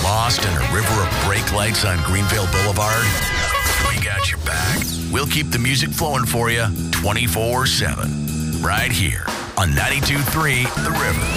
Lost in a river of brake lights on Greenville Boulevard? We got your back. We'll keep the music flowing for you 24/7. Right here on 92.3 The River.